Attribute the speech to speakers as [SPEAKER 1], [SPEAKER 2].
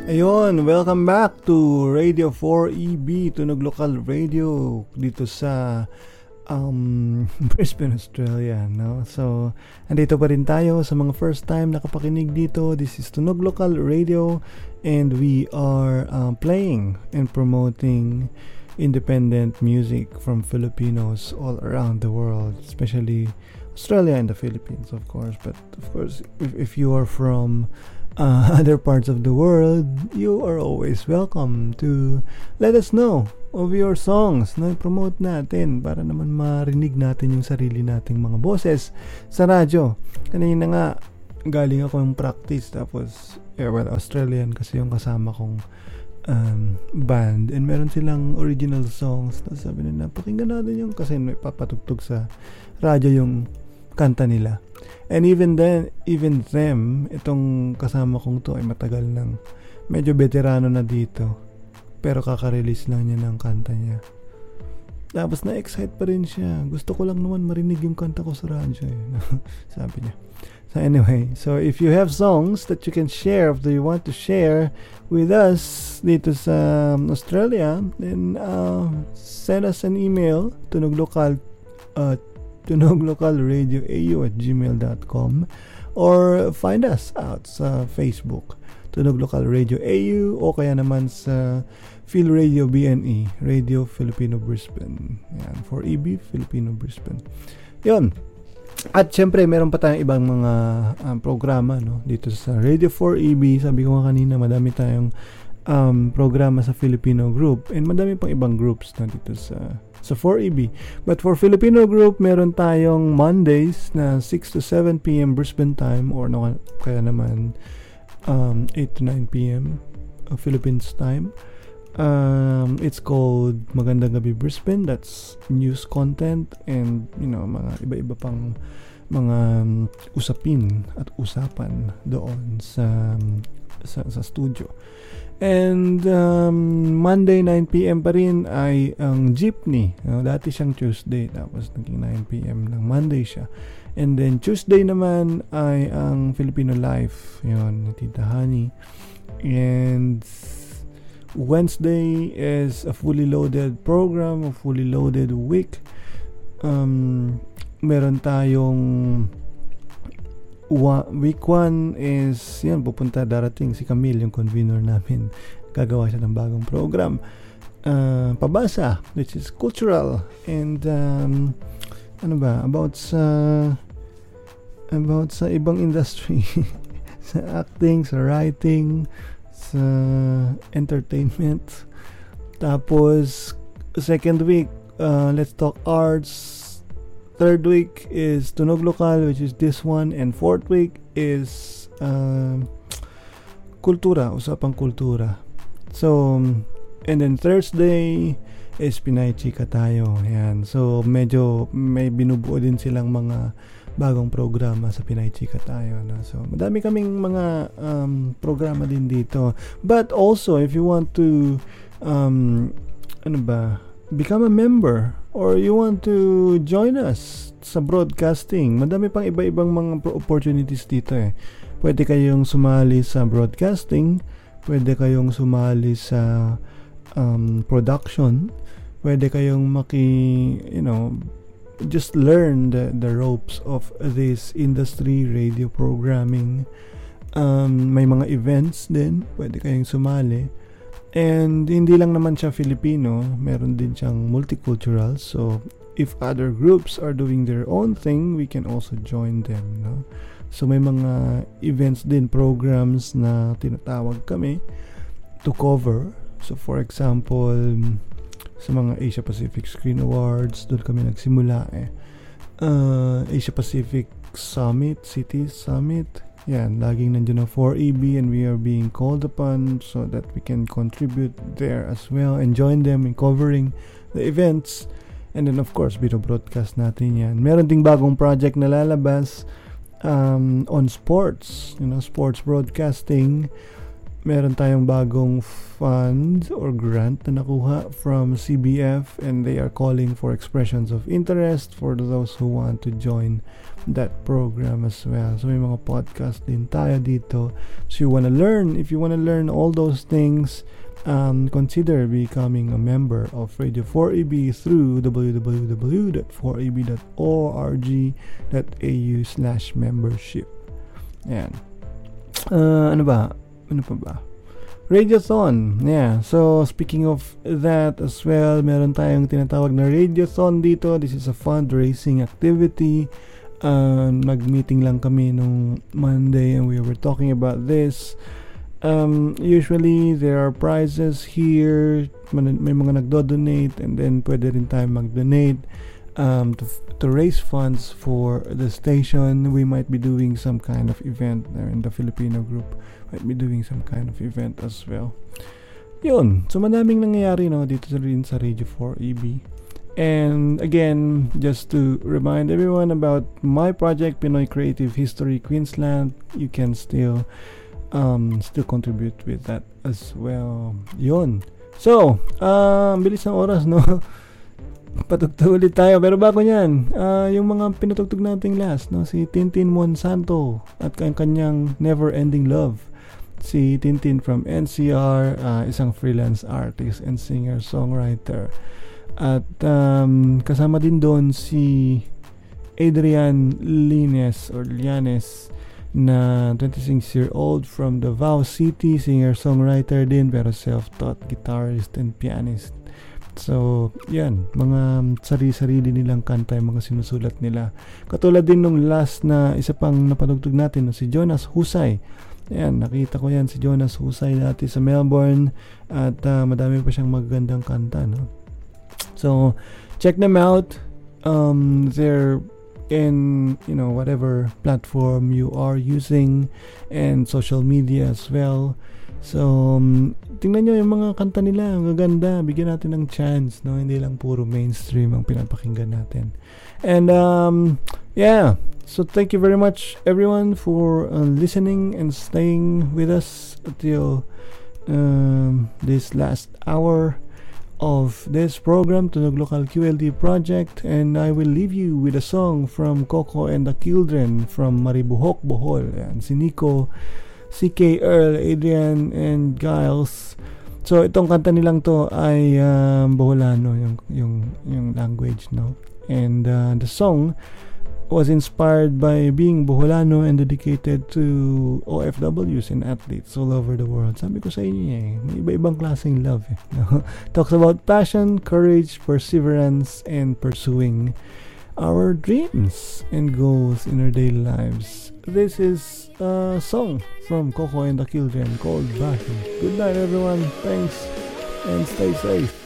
[SPEAKER 1] Ayun, welcome back to Radio 4EB, Tunog Lokal Radio dito sa Brisbane, Australia, no? So, andito pa rin tayo sa mga first time nakapakinig dito. This is Tunog Lokal Radio and we are playing and promoting independent music from Filipinos all around the world, especially Australia and the Philippines, of course. But of course, if you are from other parts of the world, you are always welcome to let us know of your songs na promote natin para naman marinig natin yung sarili nating mga boses sa radyo. Kanina nga galing ako yung practice, tapos Australian kasi yung kasama kong band, and meron silang original songs. Tapos sabi nila, pakinggan natin yung, kasi may papatugtog sa radyo yung kanta nila. And even them, itong kasama kong to ay matagal nang, medyo veterano na dito, pero kaka-release lang niya ng kanta niya. Tapos na-excite pa rin siya. Gusto ko lang naman marinig yung kanta ko sa radyo sabi niya. So anyway, so if you have songs that you can share, if you want to share with us dito sa Australia, then send us an email, tunoglocalradioau@gmail.com, or find us out sa Facebook, Tunog Lokal Radio AU, o kaya naman sa Phil Radio BNE, Radio Filipino Brisbane. Yan, 4EB Filipino Brisbane. Yun. At syempre, meron pa tayong ibang mga programa, no, dito sa Radio 4EB. Sabi ko nga kanina, madami tayong programa sa Filipino group, and madami pang ibang groups na dito sa 4EB. But for Filipino group, meron tayong Mondays na 6 to 7 p.m. Brisbane time, or no, kaya naman 8 to 9 p.m. Philippines time. It's called Magandang Gabi Brisbane. That's news content and mga iba-iba pang mga usapin at usapan doon sa studio. And Monday 9 p.m. pa rin ay ang Jeepney. Dati siyang Tuesday, tapos naging 9 p.m. ng Monday siya. And then Tuesday naman ay ang Filipino Life, yun, Tita Honey. And Wednesday is a fully loaded program, a fully loaded week. Meron tayong week 1 is yan, darating si Camille, yung convener namin. Gagawa siya ng bagong program, Pabasa, which is cultural, and about sa ibang industry sa acting, sa writing, sa entertainment. Tapos second week, let's talk arts. Third week is Tunog Lokal, which is this one, and fourth week is kultura, usapang kultura. So, and then Thursday is Pinay Chika Tayo. Yan. So, medyo may binubuo din silang mga bagong programa sa Pinay Chika Tayo, no? So, madami kaming mga programa din dito. But also, if you want to become a member, or you want to join us sa broadcasting, madami pang iba-ibang mga opportunities dito eh. Pwede kayong sumali sa broadcasting, pwede kayong sumali sa production, pwede kayong just learn the ropes of this industry, radio programming. May mga events din, pwede kayong sumali. And hindi lang naman siya Filipino, meron din siyang multicultural. So if other groups are doing their own thing, we can also join them, no? So may mga events din, programs na tinatawag kami to cover. So for example, sa mga Asia Pacific Screen Awards, doon kami nagsimula Asia Pacific Summit, Cities Summit. Yan, laging nandiyan ang 4EB, and we are being called upon so that we can contribute there as well and join them in covering the events. And then of course, bino-broadcast natin yan. Meron ding bagong project na lalabas on sports, sports broadcasting. meron tayong bagong fund or grant na nakuha from CBF, and they are calling for expressions of interest for those who want to join that program as well. So may mga podcast din tayo dito. So if you wanna learn all those things, consider becoming a member of Radio 4EB through www.4eb.org.au/membership. Yan. Ano pa ba? Radiothon. Yeah. So, speaking of that as well, meron tayong tinatawag na Radiothon dito. This is a fundraising activity. Nag-meeting lang kami nung Monday and we were talking about this. Usually, there are prizes here. May mga nagdo-donate, and then pwede rin tayo mag-donate to raise funds for the station. We might be doing some kind of event there in the Filipino group. Might be doing some kind of event as well. Yun. So, madaming nangyayari dito rin sa Radio 4EB. And again, just to remind everyone about my project, Pinoy Creative History Queensland, you can still contribute with that as well. Yun. So, bilis ng oras, no? Patugtog ulit tayo. Pero bago yan, yung mga pinatugtog nating last, no? Si Tintin Monsanto at kanyang Never Ending Love. Si Tintin from NCR, isang freelance artist and singer-songwriter. At kasama din doon si Adrian Llanes na 26-year-old from Davao City, singer-songwriter din pero self-taught guitarist and pianist. So, yan, mga sarili-sarili nilang kanta yung mga sinusulat nila. Katulad din nung last na isa pang napatugtog natin, si Jonas Husay. Ayan, nakita ko yan si Jonas Husay dati sa Melbourne at madami pa siyang magagandang kanta, no? So, check them out. They're in, whatever platform you are using and social media as well. So, tingnan nyo yung mga kanta nila, ang gaganda. Bigyan natin ng chance, no? Hindi lang puro mainstream ang pinapakinggan natin. And, yeah. So, thank you very much, everyone, for listening and staying with us until this last hour of this program, Tunog Local QLD Project. And I will leave you with a song from Coco and the Children from Maribohok, Bohol. Ayan, si Nico, CK Earl, Adrian, and Giles. So, itong kanta nilang to ay Boholano, yung language, no? And the song was inspired by being Boholano and dedicated to OFWs and athletes all over the world. Sabi ko sa inyo may iba-ibang klaseng love no? Talks about passion, courage, perseverance, and pursuing our dreams and goals in our daily lives. This is a song from Coco and the Children called Bahi. Good night, everyone. Thanks and stay safe.